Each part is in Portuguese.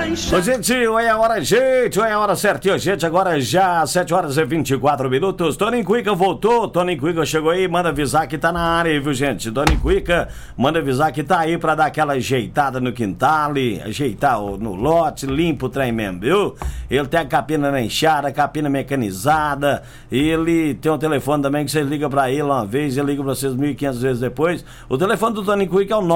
Ô, gente, olha a hora, gente, olha a hora certinho, gente, agora já 7 horas e 24 minutos. Toninho Cuica voltou, Toninho Cuica chegou aí, manda avisar que tá na área aí, viu, gente? Toninho Cuica manda avisar que tá aí pra dar aquela ajeitada no quintal, ajeitar no lote, limpo o trem mesmo, viu? Ele tem a capina na enxada, capina mecanizada, ele tem um telefone também que vocês ligam pra ele uma vez, ele liga pra vocês 1.500 vezes depois. O telefone do Toninho Cuica é o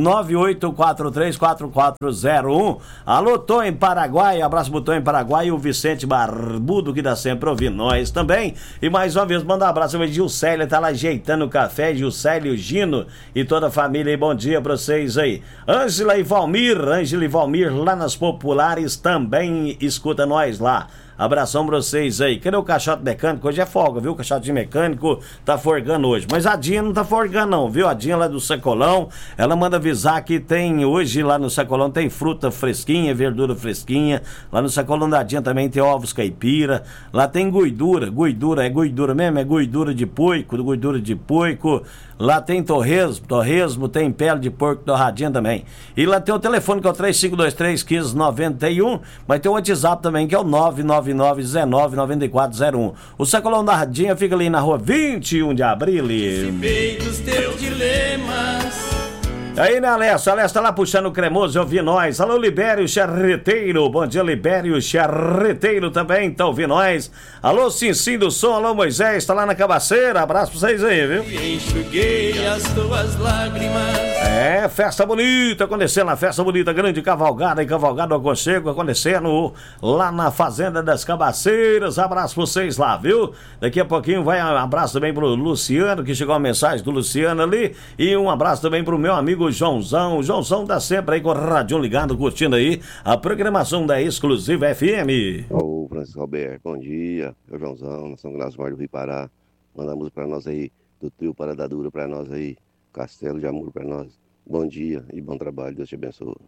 998434401. Alô, Tom em Paraguai, abraço pro Tom em Paraguai e o Vicente Barbudo que tá sempre ouvindo nós também. E mais uma vez, manda um abraço ao Gilcélio, tá lá ajeitando o café, Gilcélio, Gino e toda a família aí, bom dia pra vocês aí. Ângela e Valmir lá nas Populares também escuta nós lá. Abração pra vocês aí. Cadê o caixote mecânico? Hoje é folga, viu? O caixote mecânico tá forgando hoje. Mas a Dinha não tá forgando não, viu? A Dinha lá do Sacolão, ela manda avisar que tem hoje lá no Sacolão, tem fruta fresquinha, verdura fresquinha. Lá no Sacolão da Dinha também tem ovos caipira. Lá tem gordura, é gordura mesmo, é gordura de porco. Lá tem torresmo, tem pele de porco torradinha também. E lá tem o telefone que é o 3523-1591, mas tem o WhatsApp também que é o 999199401. O Sacolão da Radinha fica ali na rua 21 de Abril. Dos teus dilemas. Aí, né, Alessio? Alessio tá lá puxando o cremoso, eu ouvi nós. Alô, Libério Charreteiro. Bom dia, Libério Charreteiro também, tá ouvindo nós. Alô, Cincim do Som. Alô, Moisés, tá lá na Cabaceira. Abraço pra vocês aí, viu? E enxuguei as tuas lágrimas. É, festa bonita acontecendo, a festa bonita, grande cavalgada do aconchego acontecendo lá na Fazenda das Cabaceiras. Abraço pra vocês lá, viu? Daqui a pouquinho vai um abraço também pro Luciano, que chegou uma mensagem do Luciano ali, e um abraço também pro meu amigo Joãozão. O Joãozão tá sempre aí com o radinho ligado, curtindo aí a programação da Exclusiva FM. Ô, Francisco Alberto, bom dia. É o Joãozão, São Glasmar do Rio Pará. Manda a música pra nós aí, do trio Paradadura pra nós aí, Castelo de Amor pra nós. Bom dia e bom trabalho, Deus te abençoe.